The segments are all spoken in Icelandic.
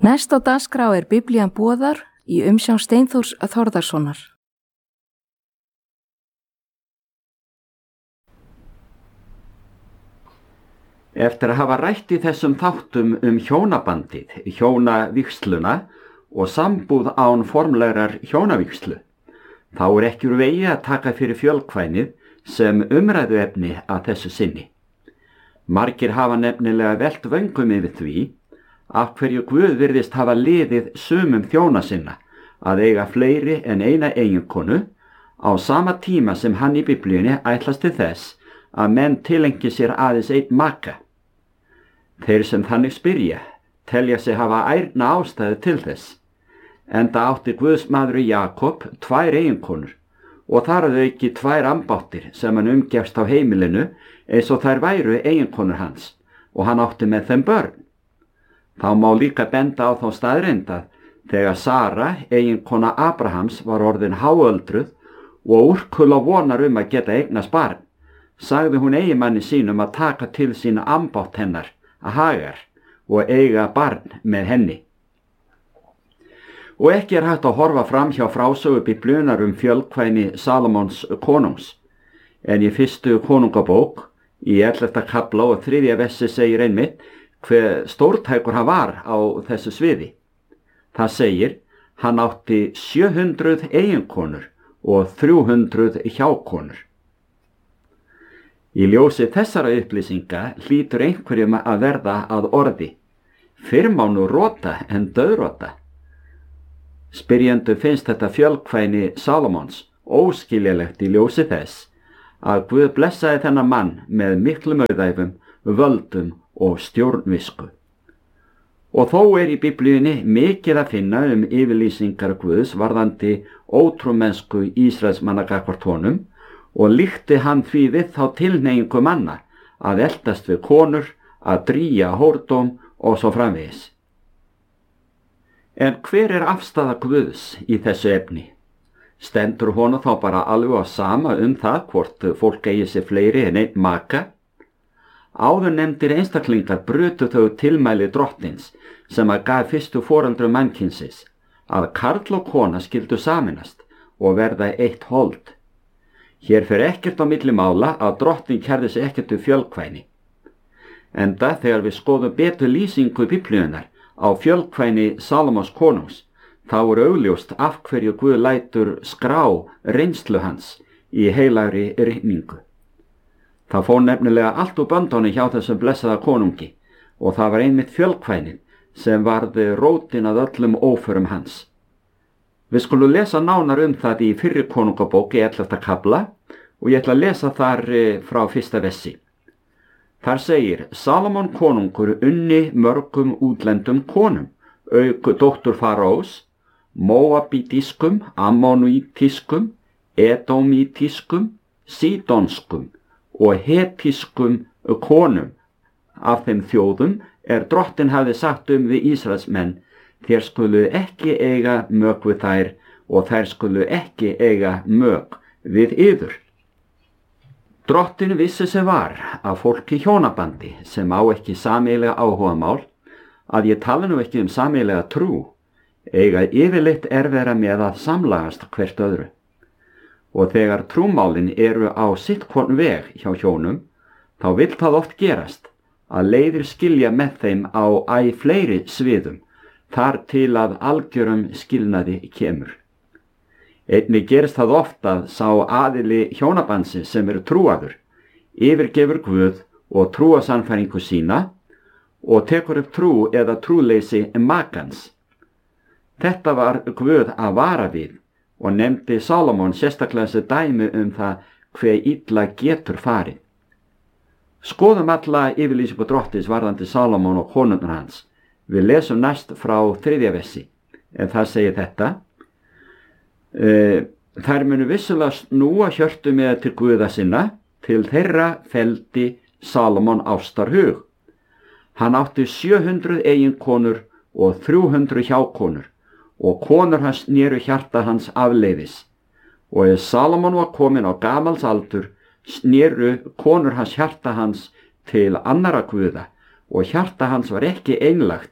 Næst á dagskrá Biblían boðar í umsjón Steinþórs Þórðarsonar. Eftir að hafa rætt í þessum þáttum hjónabandið, hjónavígsluna og sambúð án formlegrar hjónavígslu, þá ekki úr vegi að taka fyrir fjölkvænið sem umræðuefni að þessu sinni. Margir hafa nefnilega velt vöngum yfir því af hverju Guð virðist hafa liðið sumum þjóna sinna að eiga fleiri en eina eiginkonu á sama tíma sem hann í Biblíunni ætlast til þess að menn tilengi sér aðeins einn maka. Þeir sem þannig spyrja telja sig hafa ærna ástæðu til þess, enda átti Guðsmaður Jakob 2 eiginkonur og þar að auki 2 ambáttir sem hann umgefst á heimilinu eins og þær væru eiginkonur hans og hann átti með þeim börn. Þá má líka benda á þá staðreynd að þegar Sara, eiginkona Abrahams, var orðin háöldruð og úrkula vonar að geta eignast barn, sagði hún eiginmanni sínum að taka til sín ambátt hennar, Hagar, og eiga barn með henni. Og ekki hægt að horfa fram hjá frásögu Biblíunnar fjölkvæni Salómons konungs, en í 1. konungabók, í 11. kafla og 3. versi segir einmitt hve stórtækur hann var á þessu sviði. Það segir, hann átti 700 eiginkonur og 300 hjákonur. Í ljósi þessara upplýsinga hlýtur einhverjum að verða að orði. Fyrr má nú rota en dauðrota. Spyrjendu finnst þetta fjölkvæni Salómons óskiljanlegt í ljósi þess að Guð blessaði þennan mann með miklum auðæfum, völdum og stjórnvisku. Og þó í Biblíunni mikið að finna yfirlýsingar Guðs varðandi ótrúmennsku Ísraelsmanna gagnvart honum og líkti hann því við þá tilhneigingu manna að eltast við konur, að drýja hórdóm og svo framvegis. En hver afstaða Guðs í þessu efni? Stendur honum þá bara alveg á sama það hvort fólk eigi sér fleiri en einn maka? Áður nefndir einstaklingar brutu þau tilmæli drottins sem að gaf fyrstu foreldrum mannkynsins að karl og kona skyldu sameinast og verða eitt hold. Hér fer ekkert á milli mála að drottin kærði sig ekkert fjölkvæni. Enda þegar við skoðum betur lýsingu Biblíunnar á fjölkvæni Salómons konungs, þá augljóst af hverju Guð lætur skrá reynslu hans í heilagri ritningu. Það fór nefnilega allt úr böndunum hjá þessum blessaða konungi og það var einmitt fjölkvænin sem varði rótin að öllum óförum hans. Við skulum lesa nánar það í 1. konungabók í 11. kafla og ég ætla að lesa þar frá 1. versi. Þar segir, Salómon konungur unni mörgum útlendum konum, auk dóttur Faraós, Móabítískum, Ammonítískum, Edómítískum, Sídonskum og hetískum konum af þeim þjóðum drottin hafði sagt við Ísraelsmenn, þér skulu ekki eiga mök við þær og þær skulu ekki eiga mök við yður. Drottin vissi sem var að fólki hjónabandi sem á ekki sameiginlega áhugamál, að ég tala nú ekki sameiginlega trú, eiga yfirleitt erfiðara með að samlagast hvert öðru. Og þegar trúmálin á sitt hvorn veg hjá hjónum, þá vill það oft gerast að leiðir skilja með þeim á fleiri sviðum, þar til að algjörum skilnaði kemur. Einnig gerist það oft að sá aðili hjónabandsins sem trúaður, yfirgefur Guð og trúasannfæringu sína og tekur upp trú eða trúleysi makans. Þetta var Guð að vara við og nefndi Salómon sérstaklega sem dæmi það hve illa getur farið. Skoðum alla yfirlýsingu drottins varðandi Salómon og konurnar hans. Við lesum næst frá 3. versi, en það segir þetta. Þær munu vissulega snúa hjörtu með til Guða sinna, til þeirra feldi Salómon ástarhug. Hann átti 700 eiginkonur og 300 hjákonur, og konur hans snéru hjarta hans afleiðis. Og Salómon var kominn á gamals aldur, snéru konur hans hjarta hans til annarra guða, og hjarta hans var ekki einlægt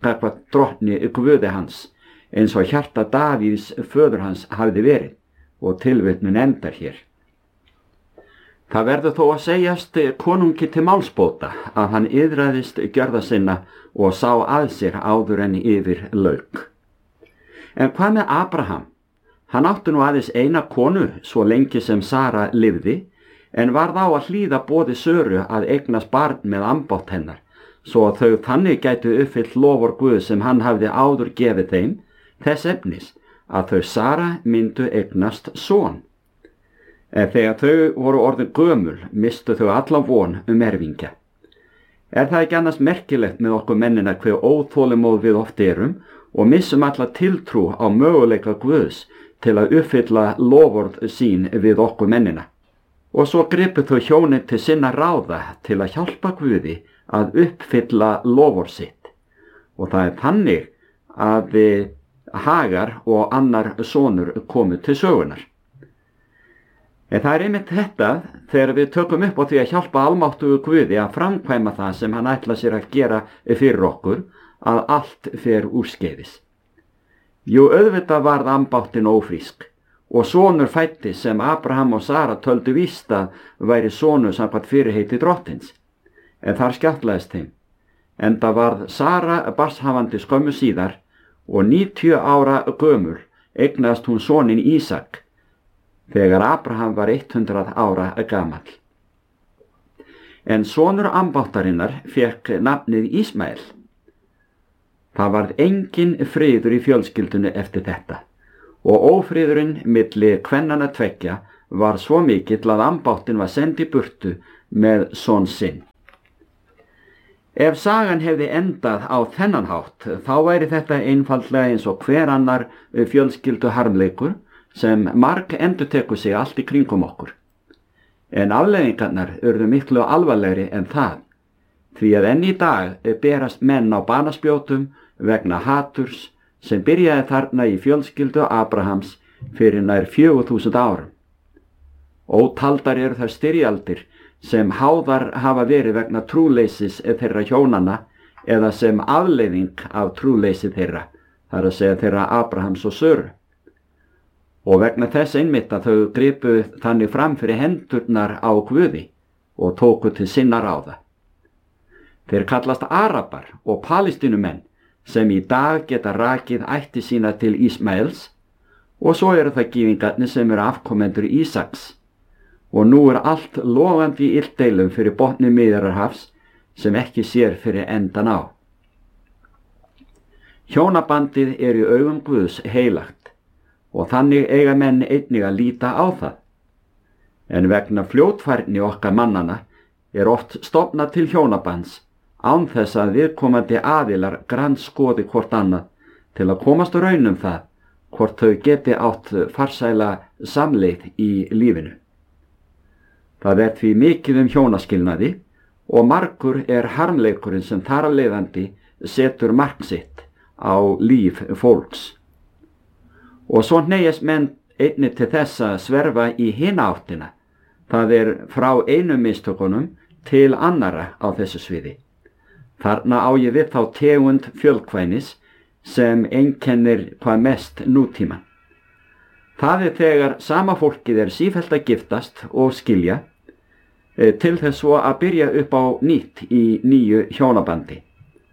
gagnvart drottni Guði hans, eins og hjarta Davíðs föður hans hafði verið, og tilvitnun endar hér. Það verður þó að segjast konungi til málsbóta að hann iðraðist gjörða sinna og sá að sér áður en yfir lauk. En hvað með Abraham? Hann átti nú aðeins eina konu svo lengi sem Sara lifði, en varð á að hlýða boði Söru að eignast barn með ambátt hennar, svo að þau þannig gætu uppfyllt lofur Guð sem hann hafði áður gefið þeim, þess efnis að þau Sara myndu eignast son. En þegar þau voru orðin gömul, mistu þau allan von erfingja. Það ekki annars merkilegt með okkur mennina hve óþolinmóð við oft erum og missum alla tiltrú á möguleika Guðs til að uppfylla loforð sín við okkur mennina. Og svo gripu þau hjónin til sinna ráða til að hjálpa Guði að uppfylla loforð sitt. Og það þannig að Hagar og annar sonur komu til sögunar. En það einmitt þetta þegar við tökum upp á því að hjálpa almáttugu Guði að framkvæma það sem hann ætla sér að gera fyrir okkur, að allt fer úrskeiðis. Jú, auðvitað varð ambáttin ófrísk og sonur fætti sem Abraham og Sara töldu víst að væri sonur samkvæmt fyrirheiti drottins. En þar skjátlaðist þeim, enda varð Sara barnshafandi skömmu síðar og 90 ára gömul eignaðist hún soninn Ísak, þegar Abraham var 100 ára gamall. En sonur ambáttarinnar fékk nafnið Ísmael. Það varð engin friður í fjölskyldunni eftir þetta, og ófriðurinn milli kvennanna tveggja var svo mikill að ambáttin var send í burtu með son sinn. Ef sagan hefði endað á þennan hátt, þá væri þetta einfaldlega eins og hver annar fjölskyldu harmleikur sem marg endurtekur sig allt í kringum okkur. En afleiðingarnar urðu miklu alvarlegri en það, því að enn í dag berast menn á banaspjótum vegna haturs sem byrjaði þarna í fjölskyldu Abrahams fyrir nær 4000 árum. Ótaldar eru þær styrjaldir sem háðar hafa verið vegna trúleysis þeirra hjónanna eða sem afleiðing af trúleysi þeirra, þar að segja þeirra Abrahams og Söru. Og vegna þess einmitt að þau gripu þannig fram fyrir hendurnar á Guði og tóku til sinna ráða. Þeir kallast Arabar og Palestínumenn sem í dag geta rakið ætti sína til Ísmaels, og svo eru það gyðingarnir sem eru afkomendur Ísaks. Og nú allt logandi í illdeilum fyrir botni Miðjarðarhafs sem ekki sér fyrir endan á. Hjónabandið í augum Guðs heilagt og þannig eiga menn einnig að líta á það. En vegna fljótfærni okkar mannana oft stofnað til hjónabands án þess að viðkomandi aðilar grandskoði hvort annað til að komast á raun það hvort þau geti átt farsæla samleið í lífinu. Það því mikið hjónaskilnaði og margur harmleikurinn sem þar af leiðandi setur mark sitt á líf fólks. Og svo hneigjast menn einnig til þess að sverfa í hina áttina, það frá einum mistökunum til annara á þessu sviði. Þarna á ég við þá tegund fjölkvænis sem einkennir hvað mest nútíman. Það þegar sama fólkið sífellt að giftast og skilja, til þess svo að byrja upp á nýtt í nýju hjónabandi.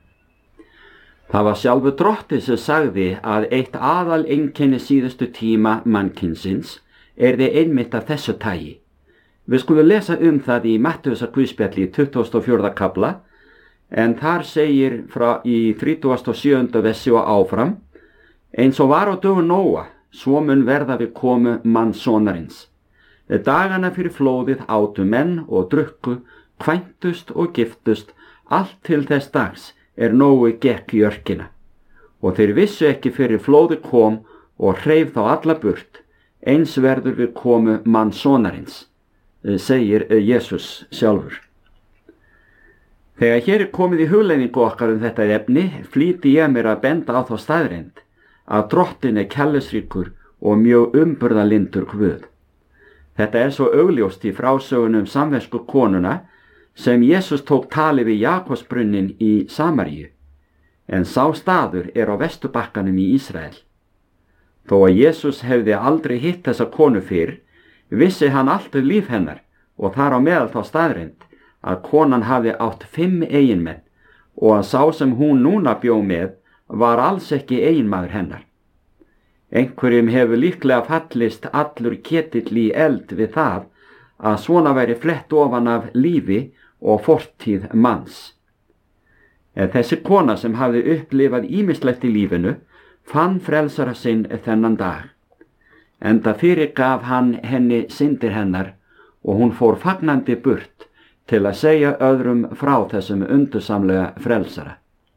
Það var sjálfur Drottinn sem sagði að eitt aðal einkenni síðustu tíma mannkynsins einmitt af þessu tagi. Við skulum lesa það í Mattheusar guðspjalli í 24. kafla, en þar segir frá í 37. versi og áfram: eins og var á dögum Nóa, svo mun verða við komu mannssonarins. Dagana fyrir flóðið átu menn og drukku, kvæntust og giftust, allt til þess dags Nói gekk í örkina. Og þeir vissu ekki fyrir flóðið kom og hreif þá alla burt, eins verður við komu mannssonarins, segir Jesús sjálfur. Þegar hér komið í hugleiðingu okkar þetta efni, flýti ég mér að benda á þá staðreynd að Drottinn kærleiksríkur og mjög umburðarlyndur Guð. Þetta svo augljóst í frásögunum samvesku konuna sem Jesús tók tali við Jakobsbrunnin í Samaríu. en sá staður á Vesturbakkanum í Ísrael. Þó að Jesús hefði aldrei hitt þessa konu fyrr, vissi hann allt líf hennar og þar á meðal þá staðreynd að konan hafði átt 5 eiginmenn og að sá sem hún núna bjó með var alls ekki eiginmaður hennar. Einhverjum hefur líklega fallist allur ketill í eld við það að svona væri flett ofan af lífi og fortíð manns. En þessi kona sem hafði upplifað ýmislegt í lífinu fann frelsara sinn þennan dag. Enda fyrirgaf hann henni syndir hennar og hún fór fagnandi burt til að segja öðrum frá þessum undursamlega frelsara.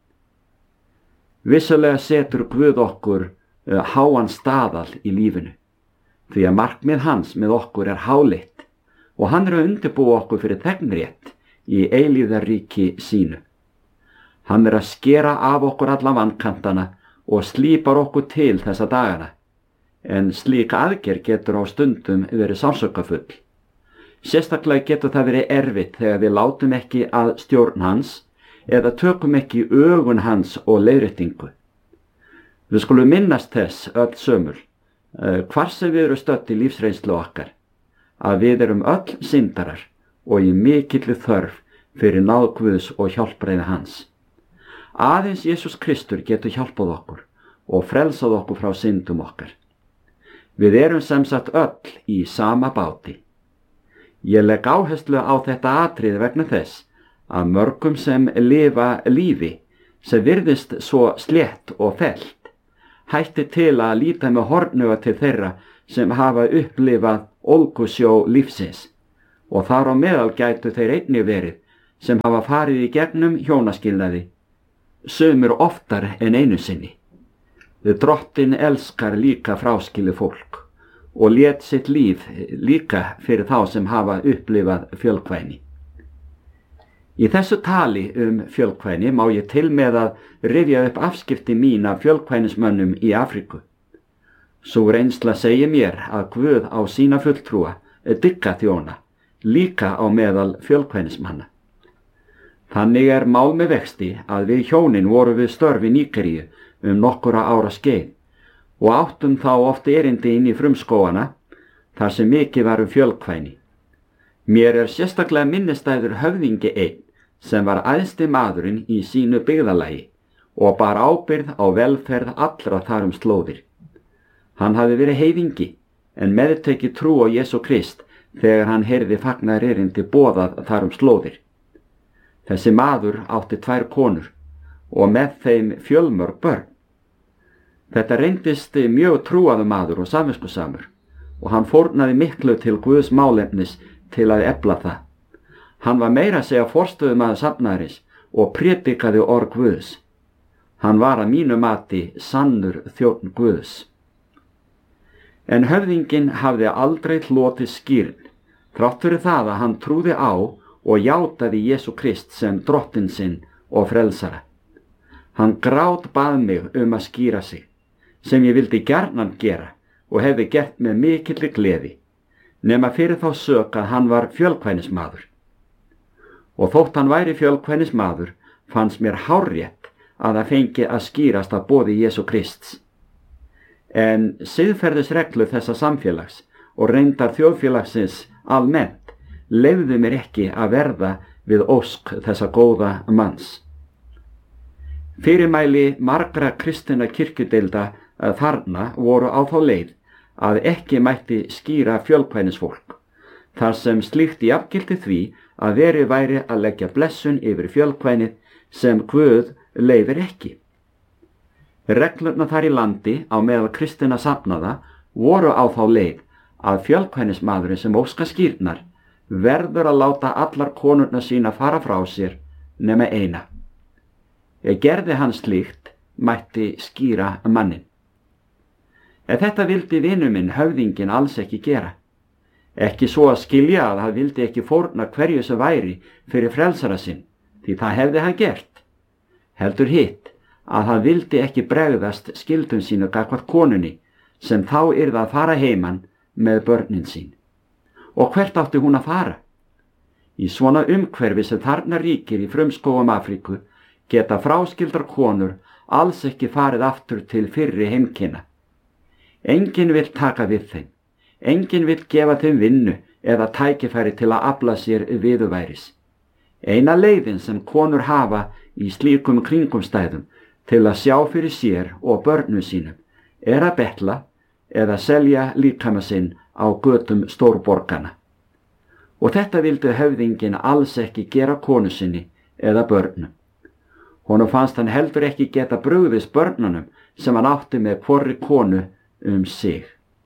Vissulega setur Guð okkur háan staðal í lífinu, því að markmið hans með okkur háleitt og hann að undirbúa okkur fyrir þegnrétt í eilífðarríki sínu. Hann að skera af okkur alla vankantana og slípar okkur til þessa dagana, en slík aðgerð getur á stundum verið sársaukafull. Sérstaklega getur það verið erfitt þegar við látum ekki að stjórn hans eða tökum ekki ögun hans og leiðréttingu. Við skulum minnast þess öll sömul, hvar sem við erum stödd í lífsreynslu okkar, að við erum öll syndarar og í mikilli þörf fyrir náð Guðs og hjálpræði hans. Aðeins Jesús Kristur getur hjálpað okkur og frelsað okkur frá syndum okkar. Við erum sem sagt öll í sama báti. Ég legg áherslu á þetta atriði vegna þess að mörgum sem lifa lífi sem virðist svo slétt og fellt hætti til að líta með hornuga til þeirra sem hafa upplifað ólgusjó lífsins og þar á meðal gætu þeir einnig verið sem hafa farið í gegnum hjónaskilnaði, sumir oftar en einu sinni. Drottinn elskar líka fráskilið fólk og lét sitt líf líka fyrir þá sem hafa upplifað fjölkvæni. Í þessu tali fjölkvæni má ég til með að rifja upp afskipti mín af fjölkvænismönnum í Afríku. Sú reynsla segir mér að Guð á sína fulltrúa dygga þjóna, líka á meðal fjölkvænismanna. Þannig mál með vexti að við hjónin voru við störf í Nígeríu nokkura ára skeið og áttum þá oft erindi inn í frumskógana þar sem mikið var fjölkvæni. Mér sérstaklega minnistæður höfðingi einn sem var æðsti maðurinn í sínu byggðalagi og bar ábyrgð á velferð allra þar slóðir. Hann hafði verið heiðingi en meðtekið trú á Jesú Krist þegar hann heyrði fagnaðarerindi boðað þar slóðir. Þessi maður átti 2 konur og með þeim fjölmörg börn. Þetta reyndist mjög trúaður maður og samviskusamur og hann fórnaði miklu til Guðs málefnis til að efla það. Hann var meira að segja forstöðumaður safnaðarins og prédikaði orð Guðs. Hann var að mínu mati sannur þjónn Guðs. En höfðinginn hafði aldrei hlotið skírn, þrátt fyrir það að hann trúði á og játaði Jesú Krist sem drottinn sinn og frelsara. Hann grátbað mig að skíra sig, sem ég vildi gjarnan gera og hefði gert með mikilli gleði, nema fyrir þá sök að hann var fjölkvænismaður. Og þótt hann væri fjölkvænismaður, fannst mér hárrétt að það fengi að skýrast að boði Jesú Krists. En siðferðisreglu þessa samfélags og reyndar þjóðfélagsins almennt leyfðu mér ekki að verða við ósk þessa góða manns. Fyrirmæli margra kristinna kirkjudeilda þarna voru á þá leið að ekki mætti skýra fjölkvænisfólk, þar sem slíkt jafngilti því að verið væri að leggja blessun yfir fjölkvænið sem Guð leyfir ekki. Reglurnar þar í landi á meðal kristinna safnaða voru á þá leið að fjölkvænismaðurinn sem óska skírnar verður að láta allar konurnar sína fara frá sér nema eina. Gerði hann slíkt, mætti skýra mannin. En þetta vildi vinur minn höfðinginn alls ekki gera. Ekki svo að skilja að hann vildi ekki fórna hverju sem væri fyrir frelsara sinn, því það hefði hann gert. Heldur hitt að hann vildi ekki bregðast skyldum sínu gagnvart konunni sem þá yrði að fara heiman með börnin sín. Og hvert átti hún að fara? Í svona umhverfi sem þarna ríkir í frumskógum Afríku geta fráskildar konur alls ekki farið aftur til fyrri heimkynna. Enginn vill taka við þeim, enginn vill gefa þeim vinnu eða tækifæri til að afla sér viðurværis. Eina leiðin sem konur hafa í slíkum kringumstæðum til að sjá fyrir sér og börnum sínum er að betla eða selja líkama sinn á götum stórborgana. Og þetta vildi höfðinginn alls ekki gera konu sinni eða börnum. Honum fannst hann heldur ekki geta brugðist börnunum sem hann átti með hvorri konu sig.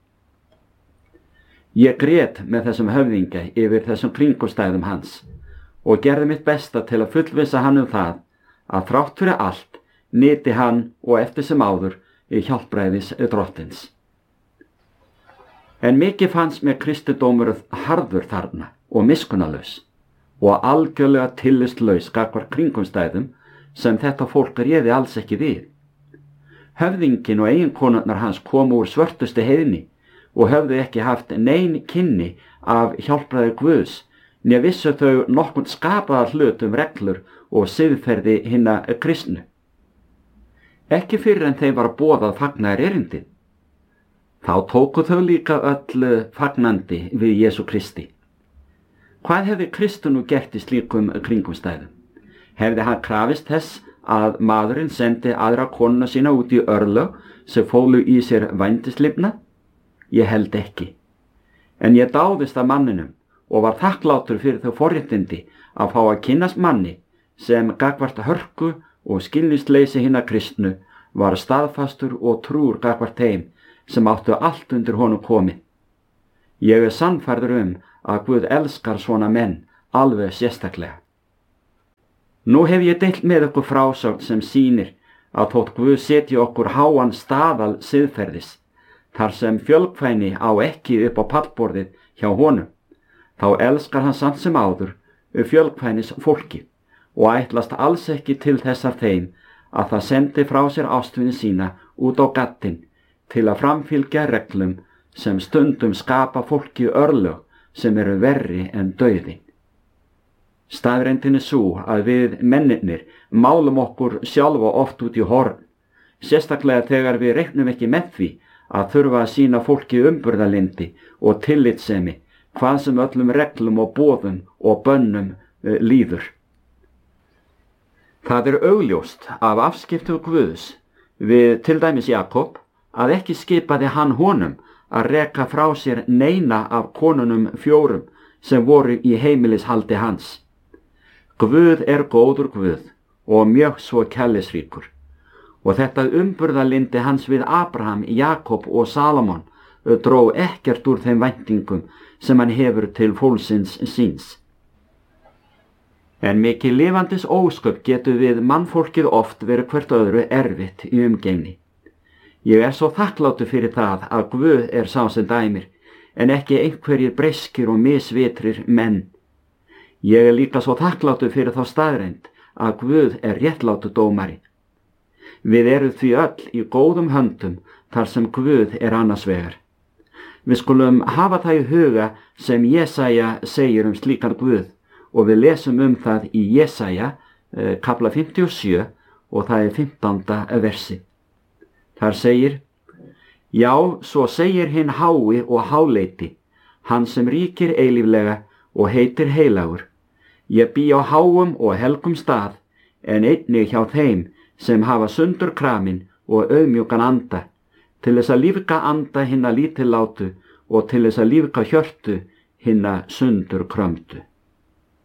Ég grét með þessum höfðinga yfir þessum kringumstæðum hans og gerði mitt besta til að fullvissa hann það að þrátt fyrir allt nyti hann og eftir sem áður í hjálpræðis drottins. En mikið fannst með kristindómur harður þarna og miskunnalaus og algjörlega tillitslaus gagnvart kringumstæðum sem þetta fólk réði alls ekki við. Höfðinginn og eiginkonurnar hans komu úr svörtustu heiðni og höfðu ekki haft nein kynni af hjálpræði Guðs, né vissu þau nokkurn skapaða hlut reglur og siðferði hinna kristnu. Ekki fyrr en þeim var boðað fagnaðar erindið. Þá tóku þau líka öll fagnandi við Jesú Kristi. Hvað hefði Kristur nú gert í slíkum kringumstæðum? Hefði hann krafist þess að maðurinn sendi aðra konuna sína út í örlög sem fólu í sér vændislifnað? Ég held ekki. En ég dáðist að manninum og var þakklátur fyrir þau forréttindi að fá að kynnast manni sem gagnvart hörku og skilningsleysi hinna kristnu var staðfastur og trúr gagnvart þeim sem áttu allt undir honum komið. Ég sannfærður að Guð elskar svona menn alveg sérstaklega. Nú hef ég deilt með ykkur frásögn sem sýnir að þótt Guð setji okkur háan staðal siðferðis, þar sem fjölkvæni á ekki upp á pallborðið hjá honum, þá elskar hann samt sem áður fjölkvænis fólki og ætlast alls ekki til þessar þeim að það sendi frá sér ástvini sína út á gaddinn til að framfylgja reglum sem stundum skapa fólki örlög sem eru verri en dauðinn. Staðreyndin sú að við mennirnir málum okkur sjálfa oft út í horn, sérstaklega þegar við reiknum ekki með því að þurfa að sýna fólki umburðarlyndi og tillitssemi hvað sem öllum reglum og boðum og bönnum líður. Það er augljóst af afskiptum Guðs við til dæmis Jakob að ekki skipaði hann honum að reka frá sér neina af konunum 4 sem voru í heimilishaldi hans. Guð er góður Guð og mjög svo kærleiksríkur og þetta umburðarlyndi hans við Abraham, Jakob og Salomon dró ekkert úr þeim væntingum sem hann hefur til fólksins síns. En mikið lifandis ósköp getur við mannfólkið oft verið hvert öðru erfitt í umgengni. Ég er svo þakklátur fyrir það að Guð er sá sem dæmir, en ekki einhverjir breskir og misvitrir menn. Ég er líka svo þakklátur fyrir þá staðreynd að Guð er réttlátur dómari. Við erum því öll í góðum höndum þar sem Guð er annars vegar. Við skulum hafa það í huga sem Jesaja segir slíkan Guð og við lesum það í Jesaja kapla 57 og það er 15. versi. Þar segir: Já, svo segir hinn hái og háleiti, hann sem ríkir eilíflega og heitir heilagur. Ég bý á háum og helgum stað, en einnig hjá þeim sem hafa sundurkramin og auðmjúkan anda, til þess að lífga anda hinna lítillátu og til þess að lífga hjörtu hinna sundurkrömdu.